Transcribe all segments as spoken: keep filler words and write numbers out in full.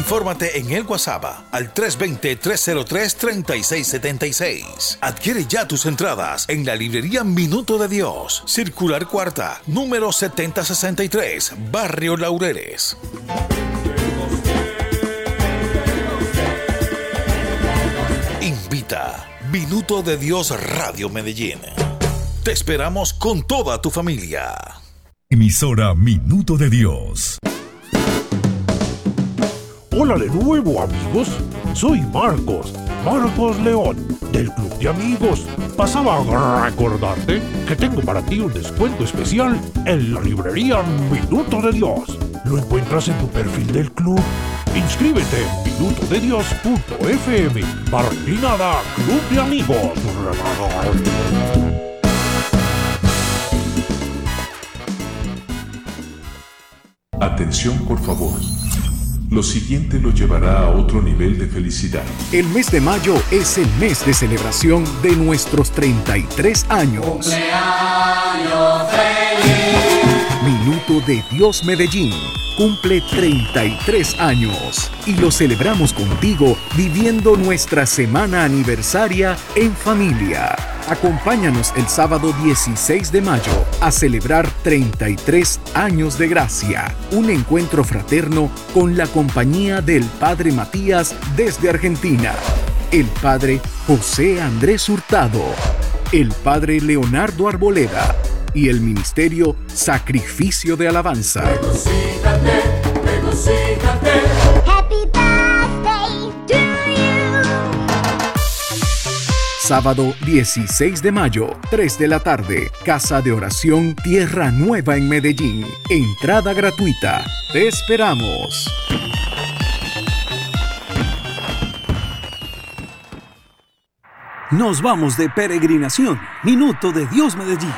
Infórmate en el WhatsApp al tres dos cero, tres cero tres, tres seis siete seis. Adquiere ya tus entradas en la librería Minuto de Dios, Circular Cuarta, número setenta sesenta y tres, Barrio Laureles. Invita Minuto de Dios Radio Medellín. Te esperamos con toda tu familia. Emisora Minuto de Dios. Hola de nuevo, amigos. Soy Marcos, Marcos León, del Club de Amigos. Pasaba a recordarte que tengo para ti un descuento especial en la librería Minuto de Dios. Lo encuentras en tu perfil del club. Inscríbete en minuto de dios punto f m barra inclinada Club de Amigos. Atención, por favor. Lo siguiente lo llevará a otro nivel de felicidad. El mes de mayo es el mes de celebración de nuestros treinta y tres años. ¡Cumpleaños feliz! Minuto de Dios Medellín cumple treinta y tres años y lo celebramos contigo viviendo nuestra semana aniversaria en familia. Acompáñanos el sábado dieciséis de mayo a celebrar treinta y tres años de gracia, un encuentro fraterno con la compañía del Padre Matías desde Argentina, el Padre José Andrés Hurtado, el Padre Leonardo Arboleda y el Ministerio Sacrificio de Alabanza. Regocíjate, regocíjate. Happy birthday to you. Sábado dieciséis de mayo, tres de la tarde, Casa de Oración Tierra Nueva en Medellín. Entrada gratuita. Te esperamos. Nos vamos de peregrinación. Minuto de Dios Medellín.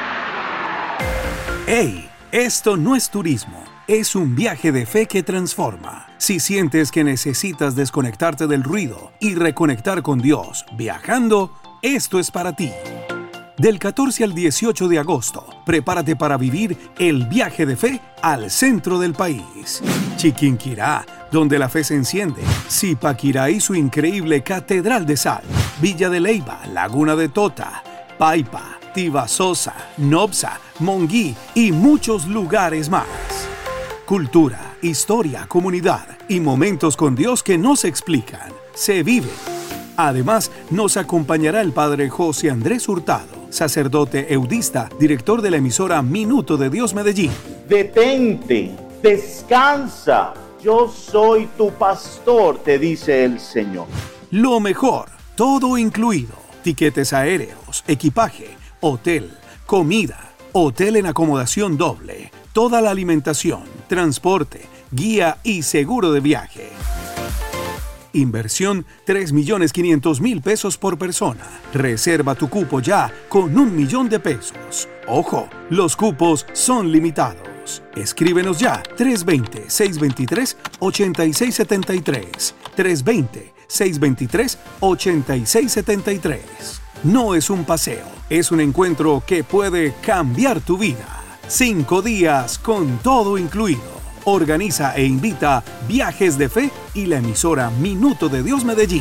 ¡Hey! Esto no es turismo, es un viaje de fe que transforma. Si sientes que necesitas desconectarte del ruido y reconectar con Dios viajando, esto es para ti. Del catorce al dieciocho de agosto, prepárate para vivir el viaje de fe al centro del país. Chiquinquirá, donde la fe se enciende. Zipaquirá y su increíble Catedral de Sal. Villa de Leyva, Laguna de Tota, Paipa, Tibasosa, Nopsa, Monguí y muchos lugares más. Cultura, historia, comunidad y momentos con Dios que no se explican, se viven. Además, nos acompañará el Padre José Andrés Hurtado, sacerdote eudista, director de la emisora Minuto de Dios Medellín. Detente, descansa, yo soy tu pastor, te dice el Señor. Lo mejor, todo incluido, tiquetes aéreos, equipaje, hotel, comida, hotel en acomodación doble, toda la alimentación, transporte, guía y seguro de viaje. Inversión tres millones quinientos mil pesos por persona. Reserva tu cupo ya con un millón de pesos. Ojo, los cupos son limitados. Escríbenos ya tres dos cero, seis dos tres, ocho seis siete tres. tres dos cero, seis dos tres, ocho seis siete tres. No es un paseo, es un encuentro que puede cambiar tu vida. Cinco días con todo incluido. Organiza e invita Viajes de Fe y la emisora Minuto de Dios Medellín.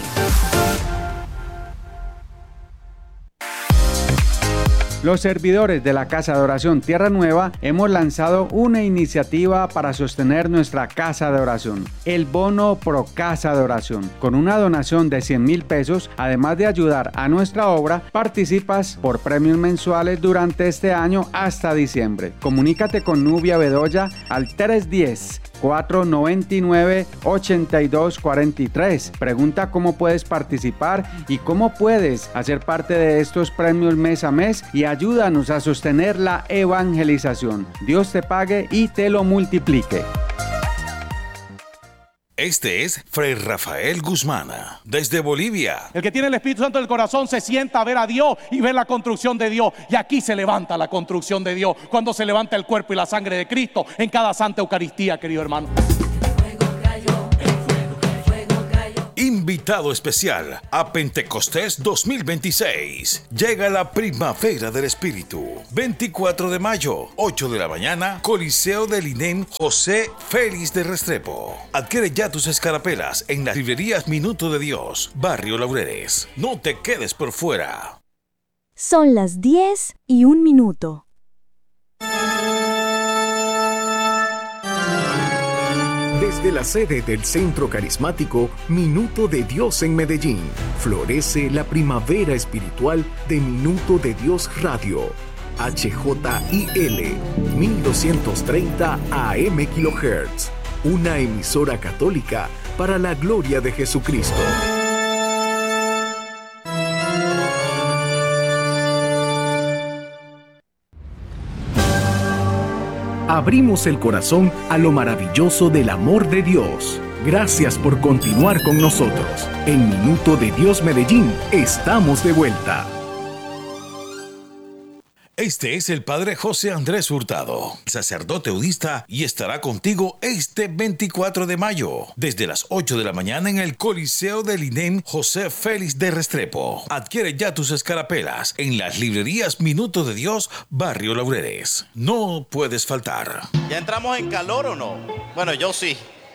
Los servidores de la Casa de Oración Tierra Nueva hemos lanzado una iniciativa para sostener nuestra Casa de Oración, el Bono Pro Casa de Oración. Con una donación de cien mil pesos, además de ayudar a nuestra obra, participas por premios mensuales durante este año hasta diciembre. Comunícate con Nubia Bedoya al tres uno cero, cuatro nueve nueve, ocho dos cuatro tres. Pregunta cómo puedes participar y cómo puedes hacer parte de estos premios mes a mes y ayúdanos a sostener la evangelización. Dios te pague y te lo multiplique. Este es Fray Rafael Guzmán, desde Bolivia. El que tiene el Espíritu Santo del corazón se sienta a ver a Dios y ver la construcción de Dios. Y aquí se levanta la construcción de Dios, cuando se levanta el cuerpo y la sangre de Cristo en cada Santa Eucaristía, querido hermano. Invitado especial a Pentecostés dos mil veintiséis. Llega la primavera del Espíritu. veinticuatro de mayo, ocho de la mañana, Coliseo del I N E M José Félix de Restrepo. Adquiere ya tus escarapelas en las librerías Minuto de Dios, Barrio Laureles. No te quedes por fuera. Son las diez y un minuto. Desde la sede del Centro Carismático Minuto de Dios en Medellín, florece la primavera espiritual de Minuto de Dios Radio. H J I L mil doscientos treinta A M kHz, una emisora católica para la gloria de Jesucristo. Abrimos el corazón a lo maravilloso del amor de Dios. Gracias por continuar con nosotros. En Minuto de Dios Medellín, estamos de vuelta. Este es el Padre José Andrés Hurtado, sacerdote eudista, y estará contigo este veinticuatro de mayo, desde las ocho de la mañana en el Coliseo del I N E M José Félix de Restrepo. Adquiere ya tus escarapelas en las librerías Minuto de Dios, Barrio Laureles. No puedes faltar. ¿Ya entramos en calor o no? Bueno, yo sí.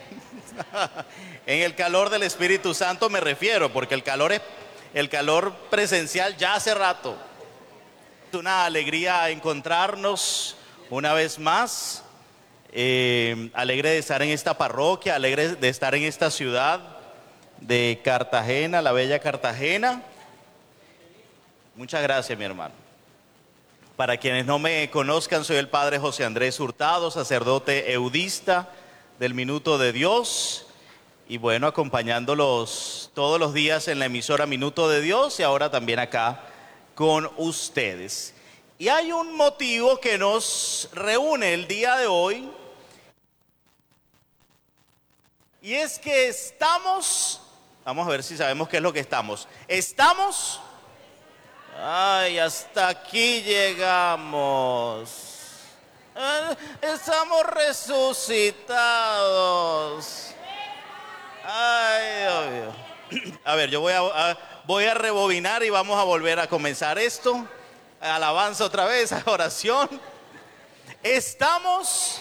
En el calor del Espíritu Santo me refiero, porque el calor es el calor presencial ya hace rato. Una alegría encontrarnos una vez más, eh, alegre de estar en esta parroquia, alegre de estar en esta ciudad de Cartagena, la bella Cartagena. Muchas gracias, mi hermano. Para quienes no me conozcan, soy el Padre José Andrés Hurtado, sacerdote eudista del Minuto de Dios, y bueno, acompañándolos todos los días en la emisora Minuto de Dios y ahora también acá con ustedes. Y hay un motivo que nos reúne el día de hoy, y es que estamos, vamos a ver si sabemos qué es lo que estamos. Estamos, ay, hasta aquí llegamos. Eh, estamos resucitados. Ay, Dios mío. A ver, yo voy a, a Voy a rebobinar y vamos a volver a comenzar esto. Alabanza otra vez, oración. Estamos.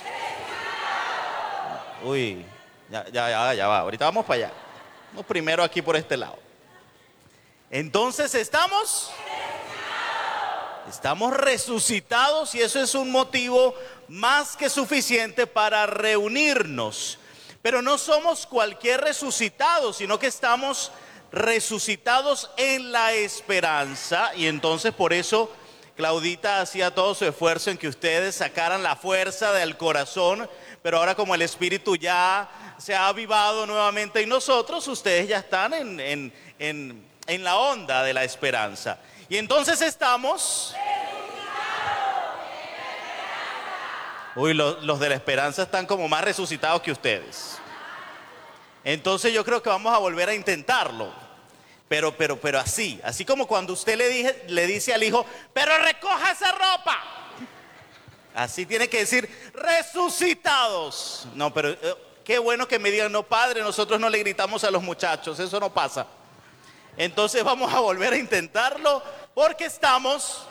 Uy, ya, ya, ya, ya va. Ahorita vamos para allá. Vamos primero aquí por este lado. Entonces, ¿estamos? Estamos resucitados, y eso es un motivo más que suficiente para reunirnos. Pero no somos cualquier resucitado, sino que estamos resucitados en la esperanza. Y entonces por eso Claudita hacía todo su esfuerzo en que ustedes sacaran la fuerza del corazón, pero ahora como el Espíritu ya se ha avivado nuevamente en nosotros, ustedes ya están en, en, en, en la onda de la esperanza. Y entonces estamos... Uy, los, los de la esperanza están como más resucitados que ustedes. Entonces yo creo que vamos a volver a intentarlo, pero, pero, pero así, así como cuando usted le, dije, le dice al hijo, pero recoja esa ropa. Así tiene que decir, resucitados. No, pero eh, qué bueno que me digan, no, padre, nosotros no le gritamos a los muchachos, eso no pasa. Entonces vamos a volver a intentarlo, porque estamos...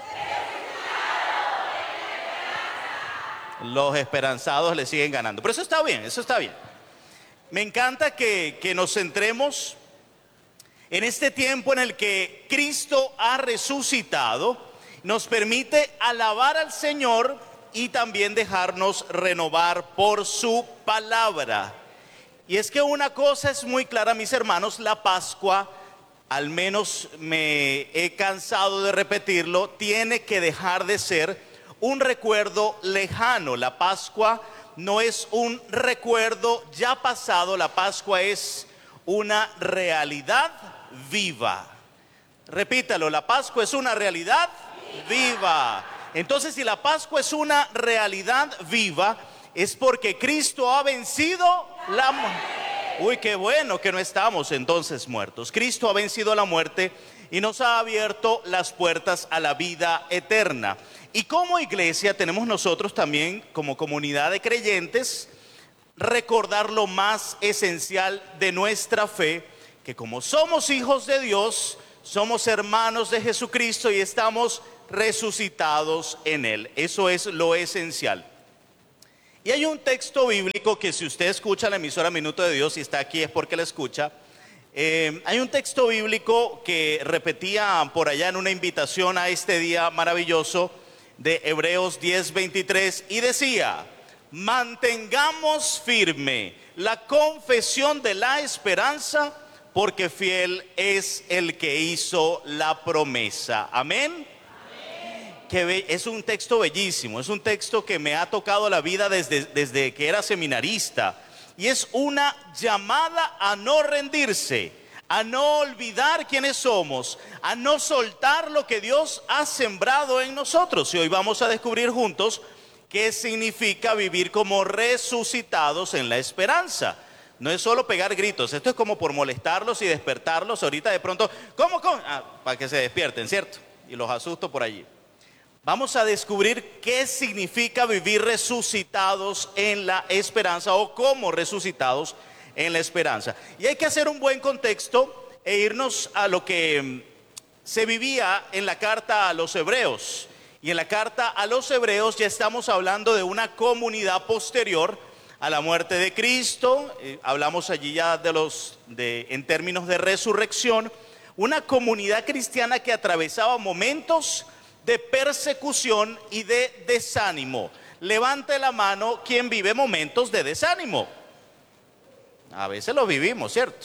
Los esperanzados le siguen ganando, pero eso está bien, eso está bien. Me encanta que, que nos centremos en este tiempo en el que Cristo ha resucitado, nos permite alabar al Señor y también dejarnos renovar por su palabra. Y es que una cosa es muy clara, mis hermanos, la Pascua, al menos me he cansado de repetirlo, tiene que dejar de ser un recuerdo lejano. La Pascua no es un recuerdo ya pasado, la Pascua es una realidad viva. Repítalo, la Pascua es una realidad viva. Entonces, si la Pascua es una realidad viva, es porque Cristo ha vencido la muerte. Uy, qué bueno que no estamos entonces muertos. Cristo ha vencido la muerte y nos ha abierto las puertas a la vida eterna. Y como iglesia tenemos nosotros también, como comunidad de creyentes, recordar lo más esencial de nuestra fe, que como somos hijos de Dios, somos hermanos de Jesucristo y estamos resucitados en Él. Eso es lo esencial. Y hay un texto bíblico que si usted escucha la emisora Minuto de Dios y está aquí es porque la escucha. Eh, hay un texto bíblico que repetía por allá en una invitación a este día maravilloso de Hebreos diez veintitrés y decía: mantengamos firme la confesión de la esperanza, porque fiel es el que hizo la promesa. Amén. Que es un texto bellísimo, es un texto que me ha tocado la vida desde, desde que era seminarista, y es una llamada a no rendirse, a no olvidar quiénes somos, a no soltar lo que Dios ha sembrado en nosotros. Y hoy vamos a descubrir juntos qué significa vivir como resucitados en la esperanza. No es solo pegar gritos, esto es como por molestarlos y despertarlos ahorita de pronto, ¿cómo, cómo? Ah, para que se despierten, ¿cierto? Y los asusto por allí. Vamos a descubrir qué significa vivir resucitados en la esperanza, o como resucitados en la esperanza. Y hay que hacer un buen contexto e irnos a lo que se vivía en la carta a los hebreos. Y en la carta a los hebreos ya estamos hablando de una comunidad posterior a la muerte de Cristo. Eh, hablamos allí ya de los, de, en términos de resurrección, una comunidad cristiana que atravesaba momentos de persecución y de desánimo. Levante la mano quien vive momentos de desánimo. A veces lo vivimos, ¿cierto?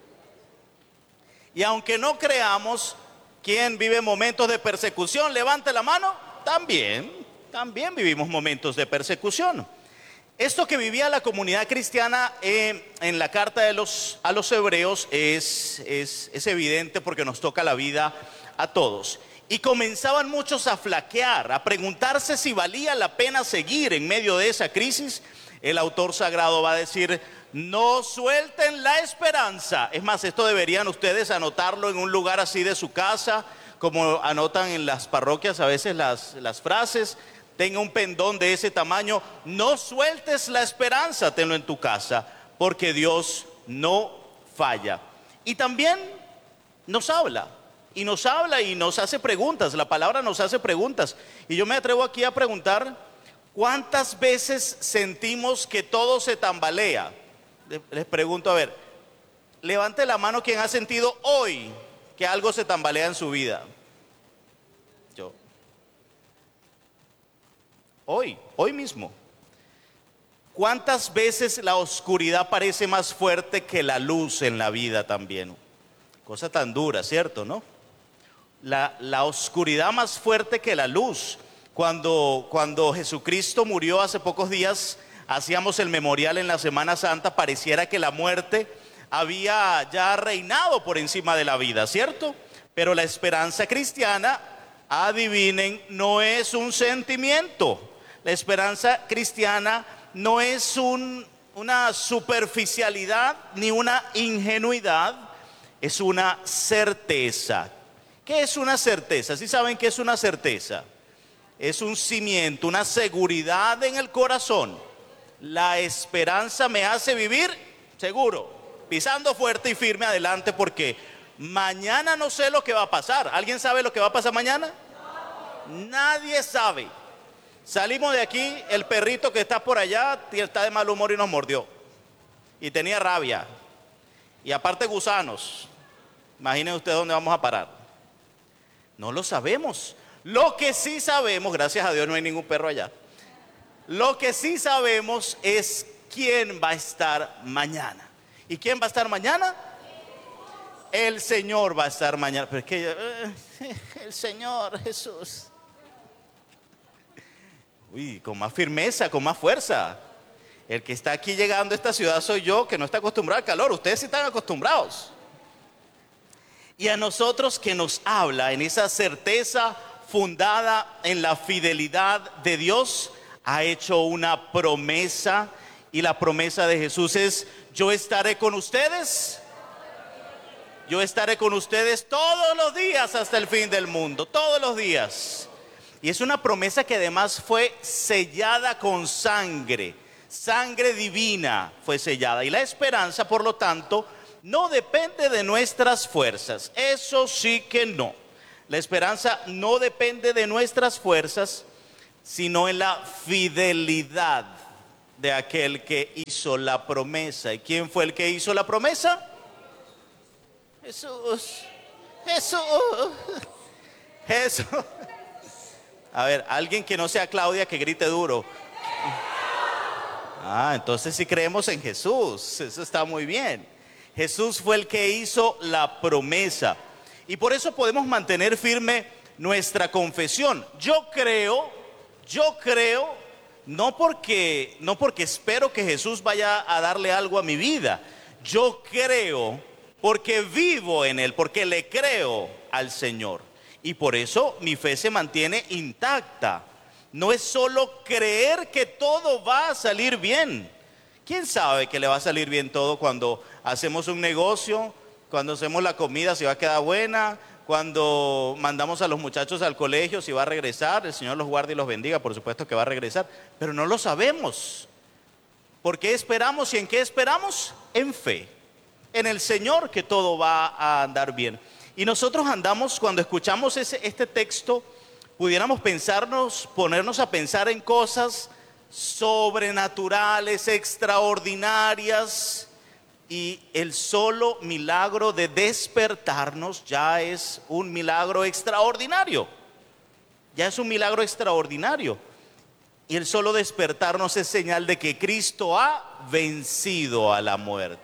Y aunque no creamos, quien vive momentos de persecución, levante la mano. También, también vivimos momentos de persecución. Esto que vivía la comunidad cristiana eh, en la carta de los, a los hebreos es, es, es evidente, porque nos toca la vida a todos. Y comenzaban muchos a flaquear, a preguntarse si valía la pena seguir en medio de esa crisis. El autor sagrado va a decir: no suelten la esperanza. Es más, esto deberían ustedes anotarlo en un lugar así de su casa, como anotan en las parroquias a veces las, las frases. Tenga un pendón de ese tamaño: no sueltes la esperanza, tenlo en tu casa, porque Dios no falla. Y también nos habla. Y nos habla y nos hace preguntas. La palabra nos hace preguntas. Y yo me atrevo aquí a preguntar: ¿cuántas veces sentimos que todo se tambalea? Les pregunto, a ver, levante la mano quien ha sentido hoy que algo se tambalea en su vida. Yo. Hoy, hoy mismo. ¿Cuántas veces la oscuridad parece más fuerte que la luz en la vida también? Cosa tan dura, ¿cierto, no? La, la oscuridad más fuerte que la luz. Cuando, cuando Jesucristo murió hace pocos días, hacíamos el memorial en la Semana Santa, pareciera que la muerte había ya reinado por encima de la vida, ¿cierto? Pero la esperanza cristiana, adivinen, no es un sentimiento. La esperanza cristiana no es un, una superficialidad ni una ingenuidad, es una certeza. ¿Qué es una certeza? ¿Sí saben qué es una certeza? Es un cimiento, una seguridad en el corazón. La esperanza me hace vivir seguro, pisando fuerte y firme adelante, porque mañana no sé lo que va a pasar. ¿Alguien sabe lo que va a pasar mañana? Nadie sabe. Salimos de aquí, el perrito que está por allá está de mal humor y nos mordió. Y tenía rabia. Y aparte gusanos. Imaginen ustedes dónde vamos a parar. No lo sabemos. Lo que sí sabemos, gracias a Dios no hay ningún perro allá. Lo que sí sabemos es quién va a estar mañana. ¿Y quién va a estar mañana? El Señor va a estar mañana. Pero es que eh, el Señor Jesús. Uy, con más firmeza, con más fuerza. El que está aquí llegando a esta ciudad soy yo, que no está acostumbrado al calor. Ustedes sí están acostumbrados. Y a nosotros que nos habla en esa certeza fundada en la fidelidad de Dios, ha hecho una promesa, y la promesa de Jesús es: yo estaré con ustedes, yo estaré con ustedes todos los días hasta el fin del mundo, todos los días. Y es una promesa que además fue sellada con sangre, sangre divina fue sellada. Y la esperanza, por lo tanto, no depende de nuestras fuerzas, eso sí que no. La esperanza no depende de nuestras fuerzas, sino en la fidelidad de aquel que hizo la promesa. ¿Y quién fue el que hizo la promesa? Jesús. Jesús. Jesús. A ver, alguien que no sea Claudia que grite duro. Ah, entonces sí creemos en Jesús. Eso está muy bien. Jesús fue el que hizo la promesa. Y por eso podemos mantener firme nuestra confesión. Yo creo, yo creo, no porque, no porque espero que Jesús vaya a darle algo a mi vida. Yo creo porque vivo en Él, porque le creo al Señor. Y por eso mi fe se mantiene intacta. No es solo creer que todo va a salir bien. ¿Quién sabe que le va a salir bien todo cuando hacemos un negocio, cuando hacemos la comida, si va a quedar buena, cuando mandamos a los muchachos al colegio, si va a regresar? El Señor los guarde y los bendiga, por supuesto que va a regresar, pero no lo sabemos. ¿Por qué esperamos y en qué esperamos? En fe, en el Señor, que todo va a andar bien. Y nosotros andamos, cuando escuchamos ese, este texto, pudiéramos pensarnos, ponernos a pensar en cosas sobrenaturales, extraordinarias, y el solo milagro de despertarnos ya es un milagro extraordinario. Ya es un milagro extraordinario. Y el solo despertarnos es señal de que Cristo ha vencido a la muerte.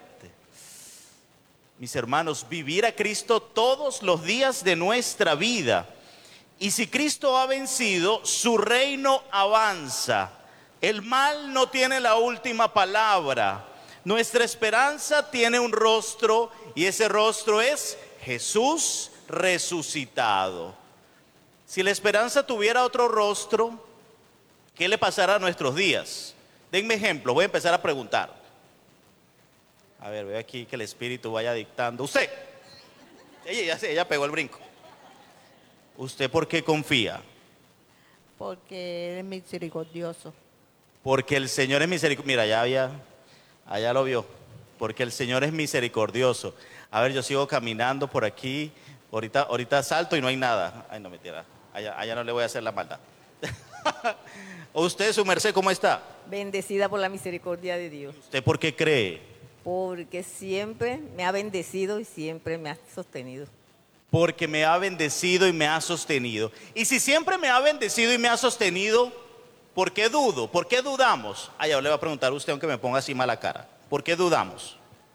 Mis hermanos, vivir a Cristo todos los días de nuestra vida. Y si Cristo ha vencido, su reino avanza. El mal no tiene la última palabra. Nuestra esperanza tiene un rostro y ese rostro es Jesús resucitado. Si la esperanza tuviera otro rostro, ¿qué le pasará a nuestros días? Denme ejemplo, voy a empezar a preguntar. A ver, veo aquí que el Espíritu vaya dictando. Usted, ella, ya sé, ella pegó el brinco. ¿Usted por qué confía? Porque Él es misericordioso. Porque el Señor es misericordioso. Mira, ya había, allá lo vio. Porque el Señor es misericordioso. A ver, yo sigo caminando por aquí. Ahorita, ahorita salto y no hay nada. Ay, no, mentira. Allá, allá no le voy a hacer la maldad. ¿Usted, su merced, cómo está? Bendecida por la misericordia de Dios. ¿Usted por qué cree? Porque siempre me ha bendecido y siempre me ha sostenido. Porque me ha bendecido y me ha sostenido. Y si siempre me ha bendecido y me ha sostenido, ¿por qué dudo? ¿Por qué dudamos? Ah, ya le voy a preguntar a usted aunque me ponga así mala cara. ¿Por qué dudamos?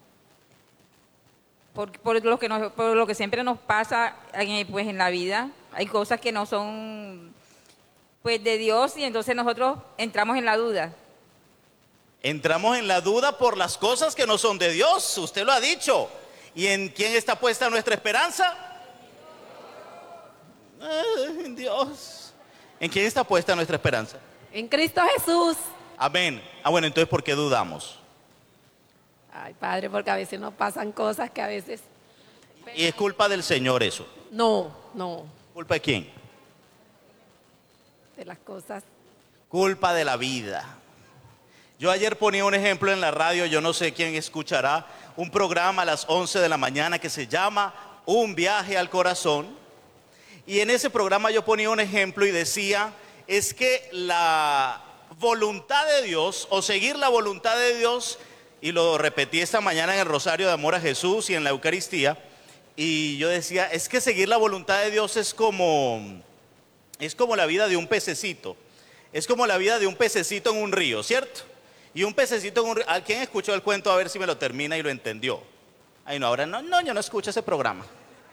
Por, por, lo, que nos, por lo que siempre nos pasa en, pues, en la vida. Hay cosas que no son pues de Dios y entonces nosotros entramos en la duda. Entramos en la duda por las cosas que no son de Dios. Usted lo ha dicho. ¿Y en quién está puesta nuestra esperanza? En Dios. ¿En quién está puesta nuestra esperanza? En Cristo Jesús. Amén. Ah, bueno, entonces ¿por qué dudamos? Ay, Padre, porque a veces nos pasan cosas que a veces... ¿Y es culpa del Señor eso? No, no. ¿Culpa de quién? De las cosas. Culpa de la vida. Yo ayer ponía un ejemplo en la radio, yo no sé quién escuchará, un programa a las once de la mañana que se llama Un viaje al corazón. Y en ese programa yo ponía un ejemplo y decía, es que la voluntad de Dios, o seguir la voluntad de Dios, y lo repetí esta mañana en el Rosario de Amor a Jesús y en la Eucaristía, y yo decía, es que seguir la voluntad de Dios es como, es como la vida de un pececito, es como la vida de un pececito en un río, ¿cierto? Y un pececito en un río, ¿alguien escuchó el cuento? A ver si me lo termina y lo entendió. Ay, no, ahora no, no, yo no escucho ese programa.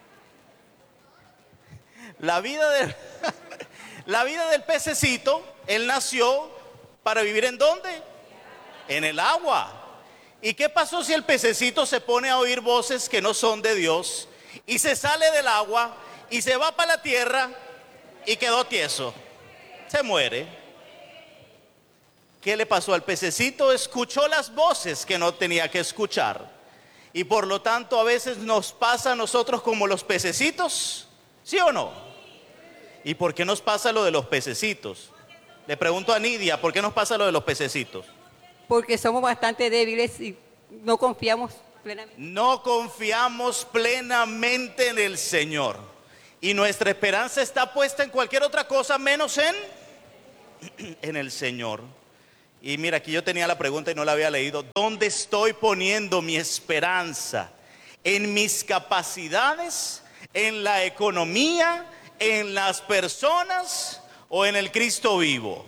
La vida del, la vida del pececito, él nació para vivir ¿en dónde? En el agua. ¿Y qué pasó si el pececito se pone a oír voces que no son de Dios y se sale del agua y se va para la tierra y quedó tieso? Se muere. ¿Qué le pasó al pececito? Escuchó las voces que no tenía que escuchar. Y por lo tanto a veces nos pasa a nosotros como los pececitos, ¿sí o no? ¿Y por qué nos pasa lo de los pececitos? Le pregunto a Nidia, ¿por qué nos pasa lo de los pececitos? Porque somos bastante débiles y no confiamos plenamente. No confiamos plenamente en el Señor. Y nuestra esperanza está puesta en cualquier otra cosa menos en, en el Señor. Y mira, aquí yo tenía la pregunta y no la había leído. ¿Dónde estoy poniendo mi esperanza? ¿En mis capacidades? ¿En la economía? ¿En las personas? ¿O en el Cristo vivo?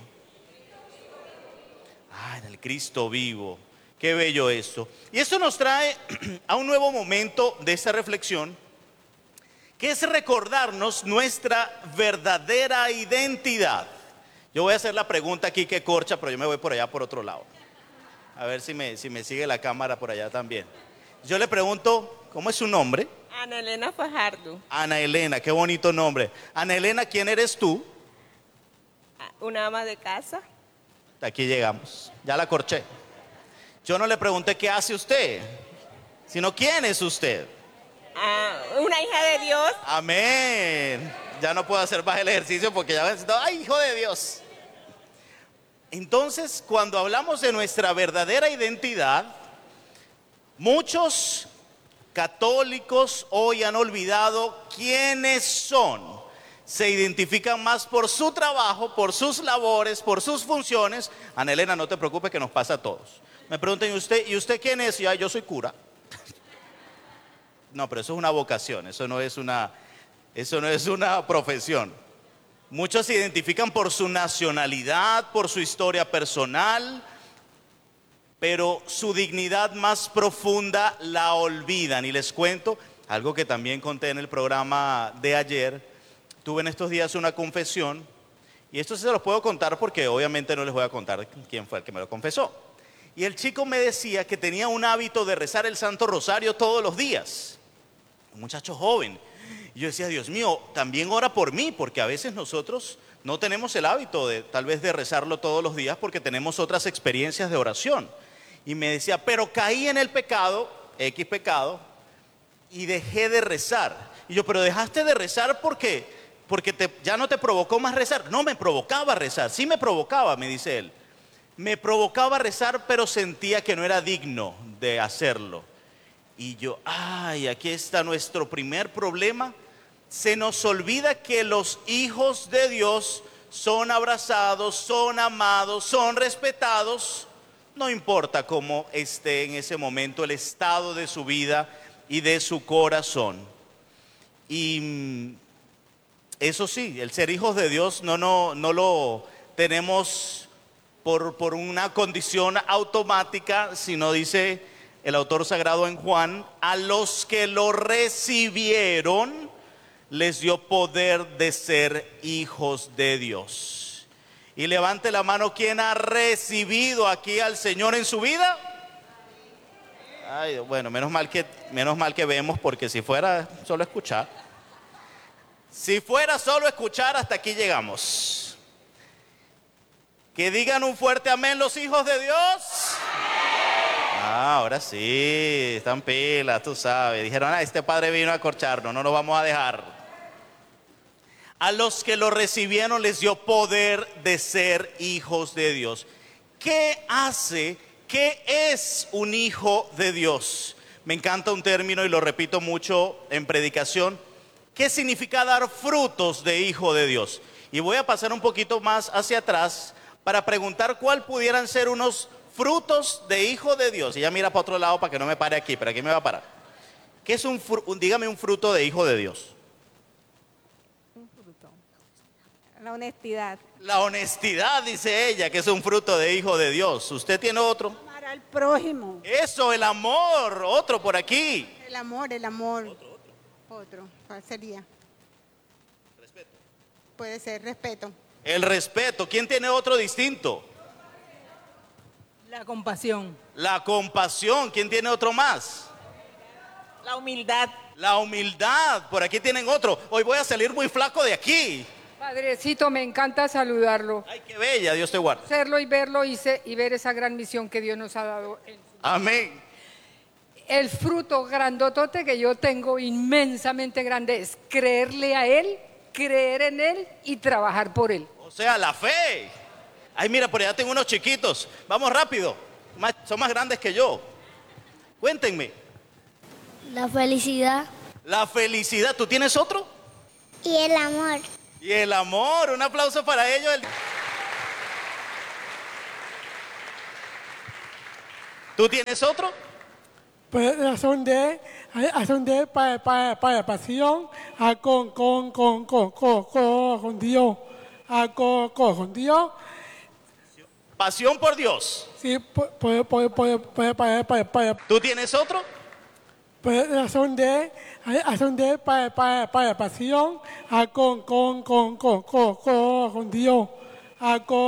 Ah, en el Cristo vivo. Qué bello esto. Y esto nos trae a un nuevo momento de esta reflexión, que es recordarnos nuestra verdadera identidad. Yo voy a hacer la pregunta aquí que corcha, pero yo me voy por allá por otro lado. A ver si me, si me sigue la cámara por allá también. Yo le pregunto, ¿cómo es su nombre? Ana Elena Fajardo. Ana Elena, qué bonito nombre. Ana Elena, ¿quién eres tú? Una ama de casa. Aquí llegamos, ya la corché. Yo no le pregunté qué hace usted, sino quién es usted. Ah, una hija de Dios. Amén. Ya no puedo hacer más el ejercicio porque ya ven, ¡ay, hijo de Dios! Entonces, cuando hablamos de nuestra verdadera identidad, muchos católicos hoy han olvidado quiénes son. Se identifican más por su trabajo, por sus labores, por sus funciones. Ana Elena, no te preocupes que nos pasa a todos. Me preguntan, ¿y usted, ¿y usted quién es? Y yo, yo soy cura. No, pero eso es una vocación, eso no es una, eso no es una profesión. Muchos se identifican por su nacionalidad, por su historia personal, pero su dignidad más profunda la olvidan. Y les cuento algo que también conté en el programa de ayer. Tuve en estos días una confesión, y esto se los puedo contar porque obviamente no les voy a contar quién fue el que me lo confesó. Y el chico me decía que tenía un hábito de rezar el Santo Rosario todos los días. Un muchacho joven. Y yo decía, Dios mío, también ora por mí, porque a veces nosotros no tenemos el hábito de tal vez de rezarlo todos los días porque tenemos otras experiencias de oración. Y me decía, pero caí en el pecado, X pecado, y dejé de rezar. Y yo, pero dejaste de rezar porque, porque te, ya no te provocó más rezar. No, me provocaba rezar, sí me provocaba, me dice él. Me provocaba rezar, pero sentía que no era digno de hacerlo. Y yo, ay, aquí está nuestro primer problema. Se nos olvida que los hijos de Dios son abrazados, son amados, son respetados. No importa cómo esté en ese momento el estado de su vida y de su corazón. Y eso sí, el ser hijos de Dios no, no, no lo tenemos por, por una condición automática, sino dice el autor sagrado en Juan, a los que lo recibieron les dio poder de ser hijos de Dios. Y levante la mano quien ha recibido aquí al Señor en su vida. Ay, bueno, menos mal que, menos mal que vemos, porque si fuera solo escuchar, si fuera solo escuchar, hasta aquí llegamos. Que digan un fuerte amén los hijos de Dios. Ah, ahora sí, están pilas, tú sabes. Dijeron, ah, este padre vino a acorcharnos, no nos vamos a dejar. A los que lo recibieron les dio poder de ser hijos de Dios. ¿Qué hace? ¿Qué es un hijo de Dios? Me encanta un término y lo repito mucho en predicación. ¿Qué significa dar frutos de hijo de Dios? Y voy a pasar un poquito más hacia atrás para preguntar cuál pudieran ser unos frutos de hijo de Dios. Y ya mira para otro lado para que no me pare aquí, pero aquí me va a parar. ¿Qué es un, un dígame un fruto de hijo de Dios? Un fruto. La honestidad. La honestidad, dice ella, que es un fruto de hijo de Dios. ¿Usted tiene otro? Amar al prójimo. Eso, el amor. Otro por aquí. El amor, el amor. Otro, otro. Otro. ¿Cuál sería? Respeto. Puede ser respeto. El respeto. ¿Quién tiene otro distinto? La compasión. La compasión. ¿Quién tiene otro más? La humildad. La humildad. Por aquí tienen otro. Hoy voy a salir muy flaco de aquí. Padrecito, me encanta saludarlo. Ay, qué bella, Dios te guarde. Hacerlo y verlo y, se, y ver esa gran misión que Dios nos ha dado. En su... Amén. El fruto grandotote que yo tengo, inmensamente grande, es creerle a Él, creer en Él y trabajar por Él. O sea, la fe. Ay, mira, por allá tengo unos chiquitos. Vamos rápido. Más, son más grandes que yo. Cuéntenme. La felicidad. La felicidad. ¿Tú tienes otro? Y el amor. Y el amor, un aplauso para ellos. ¿Tú tienes otro? Pues razón de, razón de para, para, para pasión a con, con, con, con, con, con, con Dios. A con, con, con Dios. Pasión por Dios. Sí, por, por, por, por, por, para, para, para. ¿Tú tienes otro? Pues razón de, razón de para, para, para pasión a con, con, con, con, con, con, con Dios. A con,